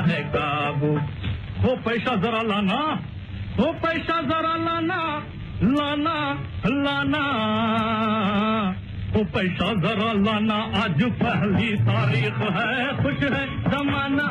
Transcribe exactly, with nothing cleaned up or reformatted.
है काबू। हो पैसा जरा लाना, हो पैसा जरा लाना, लाना लाना, हो पैसा जरा लाना, आज पहली तारीख है, खुश है जमाना